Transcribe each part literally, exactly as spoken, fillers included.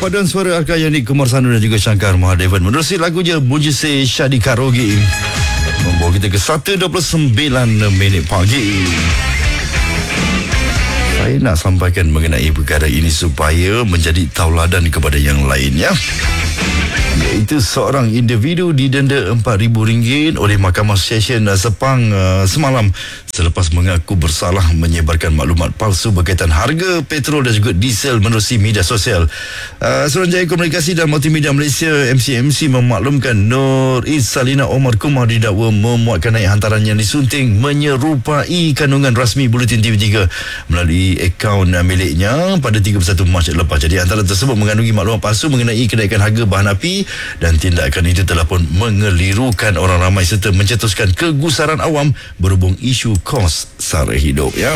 Paduan suara Arka Yani Kumar Sanu dan juga Shankar Mahadevan menerusi lagunya Mujise Shadi Karogi membawa kita ke satu dua puluh sembilan minit pagi. Saya nak sampaikan mengenai perkara ini supaya menjadi tauladan kepada yang lainnya, iaitu seorang individu didenda empat ribu ringgit oleh Mahkamah Session Sepang uh, semalam selepas mengaku bersalah menyebarkan maklumat palsu berkaitan harga petrol dan juga diesel menerusi media sosial. Uh, Suruhanjaya Komunikasi dan Multimedia Malaysia M C M C memaklumkan Nur Iz Salina Omar Kumar didakwa memuatkan naik hantaran yang disunting menyerupai kandungan rasmi Buletin T V tiga melalui akaun uh, miliknya pada tiga puluh satu Mac lepas. Jadi hantaran tersebut mengandungi maklumat palsu mengenai kenaikan harga bahan api, dan tindakan itu telah pun mengelirukan orang ramai serta mencetuskan kegusaran awam berhubung isu kos sara hidup, ya.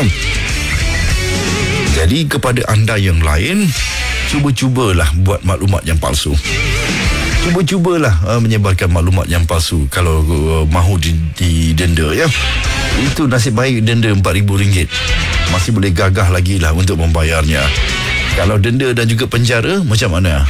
Jadi kepada anda yang lain, cuba-cubalah buat maklumat yang palsu. Cuba-cubalah uh, menyebarkan maklumat yang palsu kalau uh, mahu didenda, ya. Itu nasib baik denda empat ribu ringgit. Masih boleh gagah lagi lah untuk membayarnya. Kalau denda dan juga penjara, macam mana?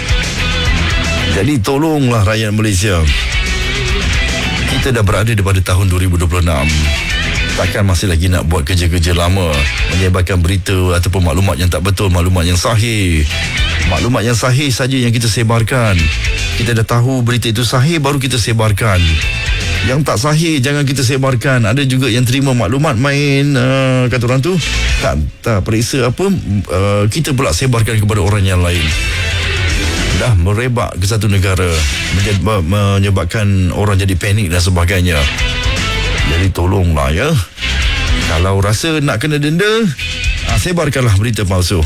Jadi tolonglah rakyat Malaysia. Kita dah berada daripada tahun dua ribu dua puluh enam. Takkan masih lagi nak buat kerja-kerja lama, menyebarkan berita ataupun maklumat yang tak betul, maklumat yang sahih. Maklumat yang sahih saja yang kita sebarkan. Kita dah tahu berita itu sahih, baru kita sebarkan. Yang tak sahih jangan kita sebarkan. Ada juga yang terima maklumat main uh, kata orang tu tak, tak periksa apa, uh, kita pula sebarkan kepada orang yang lain. Dah merebak ke satu negara, menyebabkan orang jadi panik dan sebagainya. Jadi tolonglah, ya. Kalau rasa nak kena denda, ha, sebarkanlah berita palsu.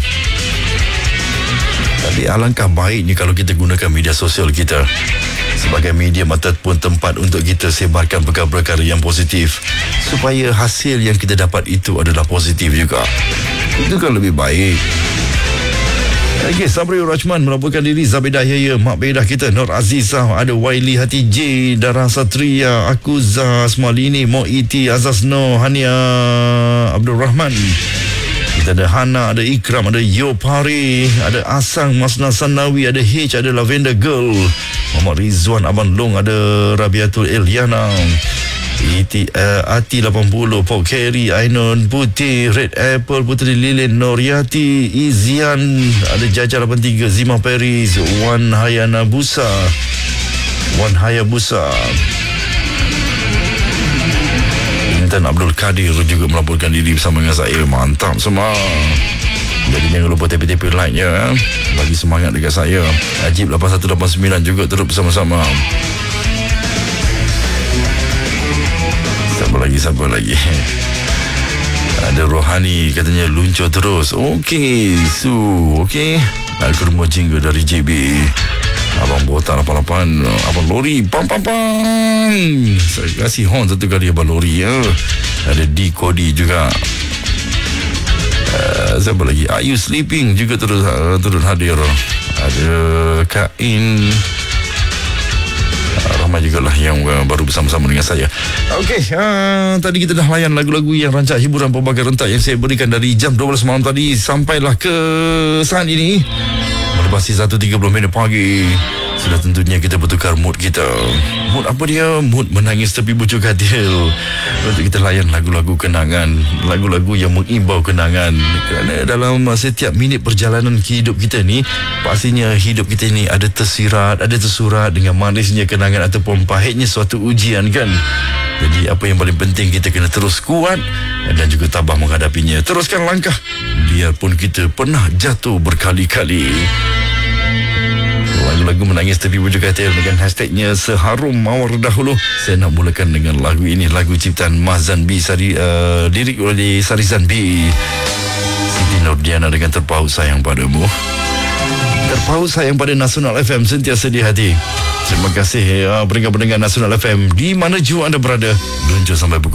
Tapi alangkah baiknya kalau kita gunakan media sosial kita sebagai medium ataupun tempat untuk kita sebarkan perkara-perkara yang positif, supaya hasil yang kita dapat itu adalah positif juga. Itu kan lebih baik. Okey, Sabri Rachman melaporkan diri, Zabidah Yaya, Mak Bedah kita, Nur Azizah, ada Waili Hati J, Dara Satria, Akuza, Smalini, Mo Iti, Azaz No, Hania Abdul Rahman. Kita ada Hana, ada Ikram, ada Yopari, ada Asang, Masna Sanawi, ada H, ada Lavender Girl, Muhammad Rizwan, Abang Long, ada Rabiatul Eliana, Iti, uh, Ati lapan puluh, Pok Kerry, Ainon Putih, Red Apple, Puteri Lilin, Noriati, Izian, ada Jaja lapan tiga, Zima Paris, Wan Hayana Busa, Wan Hayabusa. Intan Abdul Kadir juga melaporkan diri bersama dengan saya. Mantap semua. Jadi jangan lupa T P T P like, ya. Bagi semangat dekat saya. Ajib lapan satu lapan sembilan juga terus bersama-sama. Siapa lagi, siapa lagi? Ada Rohani katanya luncur terus. Okey, Su, okey. Nak ke rumah jingga dari J B. Abang Botak lapan lapan, Abang Lori, pam pam pam. Saya kasih horn satu kali Abang Lori, ya. Ada D Kodi juga. Uh, siapa lagi? Are you sleeping juga terus uh, turun hadir. Ada Kain, ramai juga lah yang uh, baru bersama-sama dengan saya. Okey, uh, tadi kita dah layan lagu-lagu yang rancak hiburan pelbagai rentak yang saya berikan dari jam dua belas malam tadi sampailah ke saat ini. Melebasi satu tiga puluh minit pagi. Sudah tentunya kita bertukar mood kita. Mood apa dia? Mood menangis tepi bucuk katil. Untuk kita layan lagu-lagu kenangan, lagu-lagu yang mengimbau kenangan. Kerana dalam setiap minit perjalanan hidup kita ni, pastinya hidup kita ni ada tersirat, ada tersurat dengan manisnya kenangan ataupun pahitnya suatu ujian, kan. Jadi apa yang paling penting, kita kena terus kuat dan juga tabah menghadapinya. Teruskan langkah biarpun kita pernah jatuh berkali-kali. Lagu-lagu menangis tepi bujuk katil dengan hashtagnya seharum mawar dahulu. Saya nak mulakan dengan lagu ini, lagu ciptaan Mahzan B, sari, uh, lirik oleh Sarizan B. Siti Nurdiana dengan Terpaut Sayang Padamu. Terpaut sayang pada Nasional F M, sentiasa di hati. Terima kasih uh, pendengar-pendengar Nasional F M di mana jua anda berada. Luncur sampai pukul